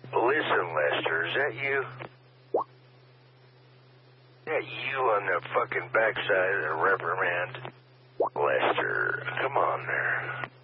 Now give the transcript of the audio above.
Listen, Lester, is that you? Is that you on the fucking backside of the reprimand?